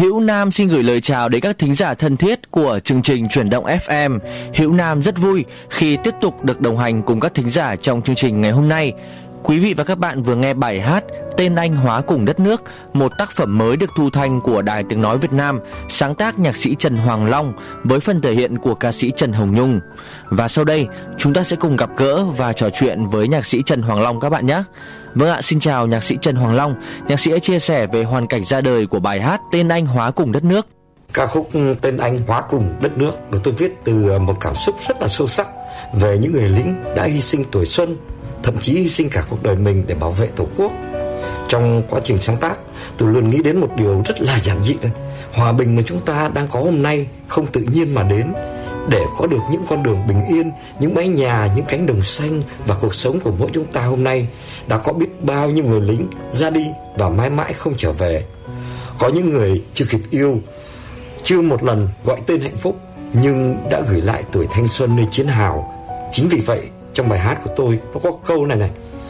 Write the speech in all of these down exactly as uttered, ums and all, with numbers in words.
Hữu Nam xin gửi lời chào đến các thính giả thân thiết của chương trình Chuyển động ép em. Hữu Nam rất vui khi tiếp tục được đồng hành cùng các thính giả trong chương trình ngày hôm nay. Quý vị và các bạn vừa nghe bài hát Tên Anh Hóa Cùng Đất Nước, một tác phẩm mới được thu thanh của Đài Tiếng Nói Việt Nam, sáng tác nhạc sĩ Trần Hoàng Long với phần thể hiện của ca sĩ Trần Hồng Nhung. Và sau đây, chúng ta sẽ cùng gặp gỡ và trò chuyện với nhạc sĩ Trần Hoàng Long các bạn nhé. Vâng ạ, xin chào nhạc sĩ Trần Hoàng Long. Nhạc sĩ hãy chia sẻ về hoàn cảnh ra đời của bài hát Tên Anh Hóa Cùng Đất Nước. Ca khúc Tên Anh Hóa Cùng Đất Nước được tôi viết từ một cảm xúc rất là sâu sắc về những người lính đã hy sinh tuổi xuân, thậm chí hy sinh cả cuộc đời mình để bảo vệ Tổ quốc. Trong quá trình sáng tác, tôi luôn nghĩ đến một điều rất là giản dị đấy. Hòa bình mà chúng ta đang có hôm nay không tự nhiên mà đến. Để có được những con đường bình yên, những mái nhà, những cánh đồng xanh và cuộc sống của mỗi chúng ta hôm nay, đã có biết bao nhiêu người lính ra đi và mãi mãi không trở về. Có những người chưa kịp yêu, chưa một lần gọi tên hạnh phúc, nhưng đã gửi lại tuổi thanh xuân nơi chiến hào. Chính vì vậy, trong bài hát của tôi nó có câu này này: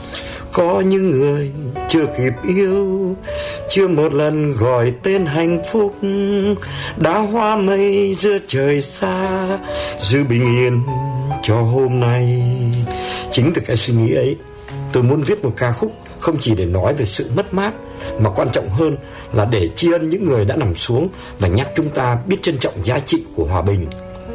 có những người chưa kịp yêu, chưa một lần gọi tên hạnh phúc, đã hoa mây giữa trời xa, giữ bình yên cho hôm nay. Chính từ cái suy nghĩ ấy, tôi muốn viết một ca khúc không chỉ để nói về sự mất mát, mà quan trọng hơn là để tri ân những người đã nằm xuống và nhắc chúng ta biết trân trọng giá trị của hòa bình.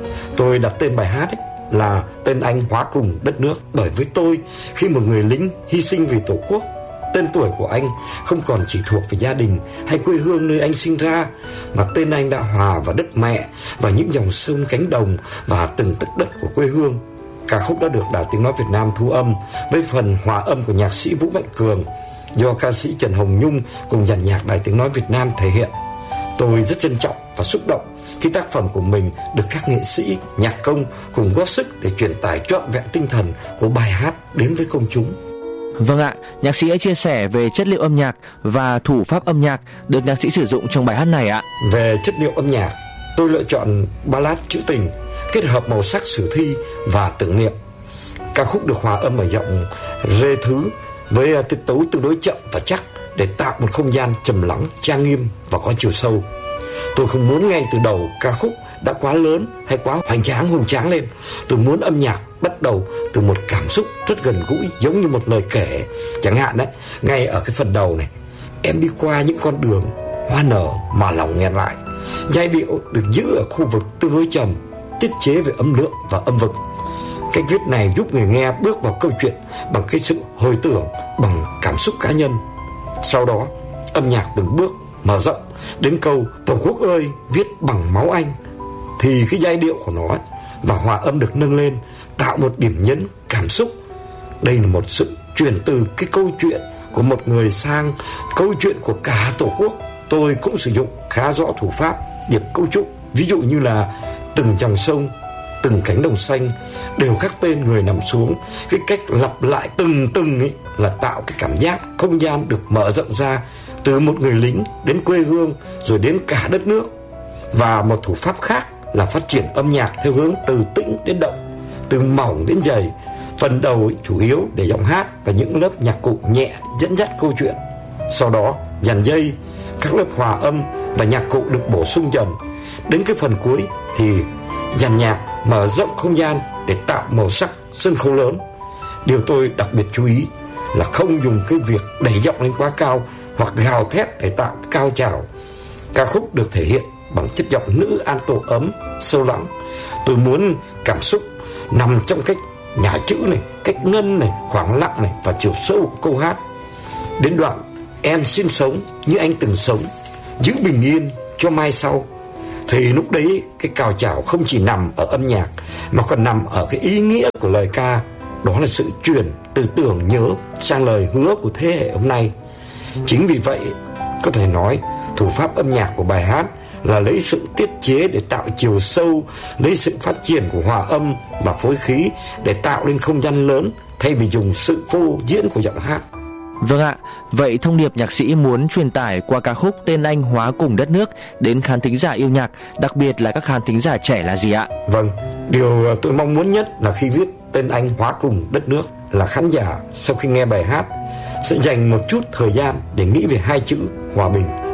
Tôi đặt tên bài hát ấy là Tên Anh Hóa Cùng Đất Nước, bởi với tôi, khi một người lính hy sinh vì Tổ quốc, tên tuổi của anh không còn chỉ thuộc về gia đình hay quê hương nơi anh sinh ra, mà tên anh đã hòa vào đất mẹ, vào những dòng sông cánh đồng và từng tấc đất của quê hương. Ca khúc đã được Đài Tiếng Nói Việt Nam thu âm với phần hòa âm của nhạc sĩ Vũ Mạnh Cường, do ca sĩ Trần Hồng Nhung cùng dàn nhạc Đài Tiếng Nói Việt Nam thể hiện. Tôi rất trân trọng và xúc động khi tác phẩm của mình được các nghệ sĩ, nhạc công cùng góp sức để truyền tải trọn vẹn tinh thần của bài hát đến với công chúng. Vâng ạ, nhạc sĩ hãy chia sẻ về chất liệu âm nhạc và thủ pháp âm nhạc được nhạc sĩ sử dụng trong bài hát này ạ. Về chất liệu âm nhạc, tôi lựa chọn ballad trữ tình, kết hợp màu sắc sử thi và tưởng niệm. Ca khúc được hòa âm ở giọng rê thứ với tiết tấu tương đối chậm và chắc để tạo một không gian trầm lắng, trang nghiêm và có chiều sâu. Tôi không muốn ngay từ đầu ca khúc đã quá lớn hay quá hoành tráng hùng tráng lên. Tôi muốn âm nhạc bắt đầu từ một cảm xúc rất gần gũi, giống như một lời kể. Chẳng hạn đấy, ngay ở cái phần đầu này: em đi qua những con đường hoa nở mà lòng nghẹn lại. Giai điệu được giữ ở khu vực tương đối trầm, tiết chế về âm lượng và âm vực. Cách viết này giúp người nghe bước vào câu chuyện bằng cái sự hồi tưởng, bằng cảm xúc cá nhân. Sau đó, âm nhạc từng bước mở rộng đến câu Tổ quốc ơi viết bằng máu anh, thì cái giai điệu của nó và hòa âm được nâng lên, tạo một điểm nhấn cảm xúc. Đây là một sự chuyển từ cái câu chuyện của một người sang câu chuyện của cả Tổ quốc. Tôi cũng sử dụng khá rõ thủ pháp điệp cấu trúc, ví dụ như là từng dòng sông, từng cánh đồng xanh đều khắc tên người nằm xuống. Cái cách lặp lại từng từng ấy là tạo cái cảm giác không gian được mở rộng ra, từ một người lính đến quê hương rồi đến cả đất nước. Và một thủ pháp khác là phát triển âm nhạc theo hướng từ tĩnh đến động, từ mỏng đến dày. Phần đầu ấy chủ yếu để giọng hát và những lớp nhạc cụ nhẹ dẫn dắt câu chuyện. Sau đó dàn dây, các lớp hòa âm và nhạc cụ được bổ sung dần. Đến cái phần cuối thì dàn nhạc mở rộng không gian để tạo màu sắc sân khấu lớn. Điều tôi đặc biệt chú ý là không dùng cái việc đẩy giọng lên quá cao hoặc gào thét để tạo cao trào. Ca khúc được thể hiện bằng chất giọng nữ alto ấm, sâu lắng. Tôi muốn cảm xúc nằm trong cách nhả chữ này, cách ngân này, khoảng lặng này và chiều sâu của câu hát. Đến đoạn em xin sống như anh từng sống, giữ bình yên cho mai sau, thì lúc đấy cái cao trào không chỉ nằm ở âm nhạc mà còn nằm ở cái ý nghĩa của lời ca. Đó là sự truyền từ tưởng nhớ sang lời hứa của thế hệ hôm nay. Chính vì vậy, có thể nói thủ pháp âm nhạc của bài hát là lấy sự tiết chế để tạo chiều sâu, lấy sự phát triển của hòa âm và phối khí để tạo nên không gian lớn, thay vì dùng sự phô diễn của giọng hát. Vâng ạ, vậy thông điệp nhạc sĩ muốn truyền tải qua ca khúc Tên Anh Hóa Cùng Đất Nước đến khán thính giả yêu nhạc, đặc biệt là các khán thính giả trẻ là gì ạ? Vâng, điều tôi mong muốn nhất là khi viết Tên Anh Hóa Cùng Đất Nước là khán giả sau khi nghe bài hát sẽ dành một chút thời gian để nghĩ về hai chữ hòa bình.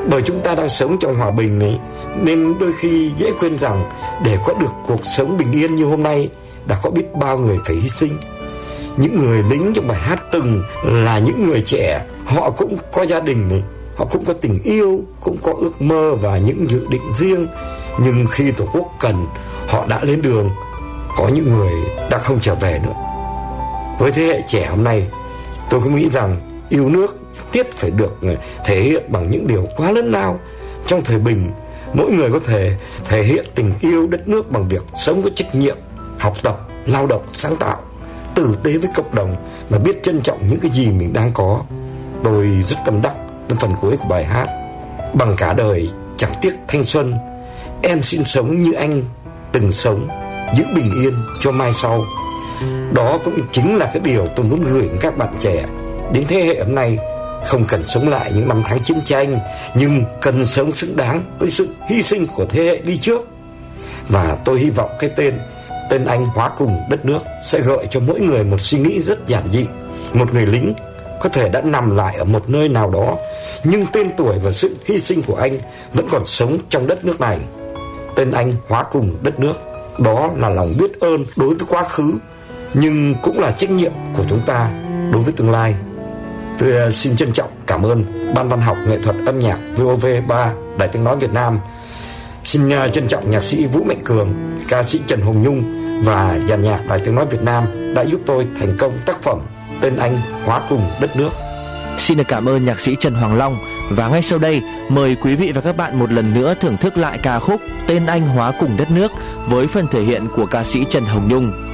Bởi chúng ta đang sống trong hòa bình này, nên đôi khi dễ quên rằng để có được cuộc sống bình yên như hôm nay đã có biết bao người phải hy sinh. Những người lính trong bài hát từng là những người trẻ, họ cũng có gia đình này, họ cũng có tình yêu, cũng có ước mơ và những dự định riêng. Nhưng khi Tổ quốc cần, họ đã lên đường. Có những người đã không trở về nữa. Với thế hệ trẻ hôm nay, tôi cũng nghĩ rằng yêu nước tiếp phải được thể hiện bằng những điều quá lớn lao. Trong thời bình, mỗi người có thể thể hiện tình yêu đất nước bằng việc sống có trách nhiệm, học tập, lao động, sáng tạo, tử tế với cộng đồng và biết trân trọng những cái gì mình đang có. Tôi rất tâm đắc với phần cuối của bài hát: bằng cả đời chẳng tiếc thanh xuân, em xin sống như anh từng sống, giữ bình yên cho mai sau. Đó cũng chính là cái điều tôi muốn gửi đến các bạn trẻ, đến thế hệ hôm nay. Không cần sống lại những năm tháng chiến tranh, nhưng cần sống xứng đáng với sự hy sinh của thế hệ đi trước. Và tôi hy vọng cái tên Tên Anh hóa cùng đất nước sẽ gợi cho mỗi người một suy nghĩ rất giản dị. Một người lính có thể đã nằm lại ở một nơi nào đó, nhưng tên tuổi và sự hy sinh của anh vẫn còn sống trong đất nước này. Tên Anh hóa cùng đất nước, đó là lòng biết ơn đối với quá khứ, nhưng cũng là trách nhiệm của chúng ta đối với tương lai. Tôi xin trân trọng cảm ơn Ban Văn học Nghệ thuật Âm nhạc vê o vê ba Đài Tiếng nói Việt Nam. Xin trân trọng nhạc sĩ Vũ Mạnh Cường, ca sĩ Trần Hồng Nhung và dàn nhạc Đài Tiếng nói Việt Nam đã giúp tôi thành công tác phẩm Tên Anh hóa cùng đất nước. Xin được cảm ơn nhạc sĩ Trần Hoàng Long. Và ngay sau đây, mời quý vị và các bạn một lần nữa thưởng thức lại ca khúc Tên Anh hóa cùng đất nước với phần thể hiện của ca sĩ Trần Hồng Nhung.